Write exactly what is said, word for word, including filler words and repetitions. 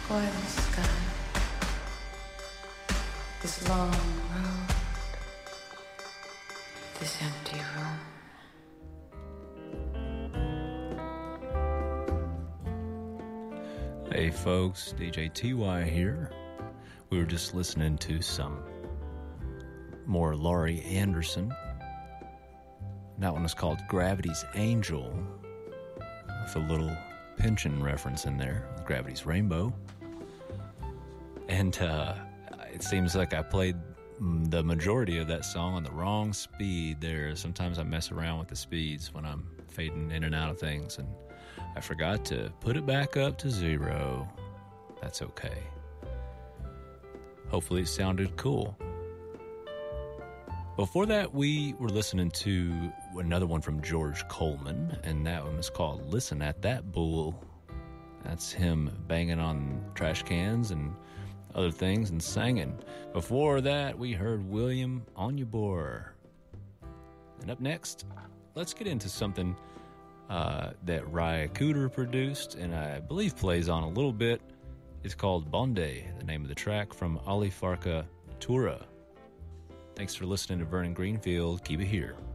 Why the sky? This long road, this empty room. Hey folks, D J T Y here. We were just listening to some more Laurie Anderson. That one is called Gravity's Angel, with a little Pynchon reference in there, Gravity's Rainbow. And uh, it seems like I played the majority of that song on the wrong speed there. Sometimes I mess around with the speeds when I'm fading in and out of things, and I forgot to put it back up to zero. That's okay. Hopefully it sounded cool. Before that, we were listening to another one from George Coleman, and that one was called Listen at That Bull. That's him banging on trash cans and other things and singing. Before that, we heard William Onyeabor. And up next, let's get into something uh, that Raya Cooder produced, and I believe plays on a little bit. It's called Bonde, the name of the track, from Ali Farka Tura. Thanks for listening to Vernon Greenfield. Keep it here.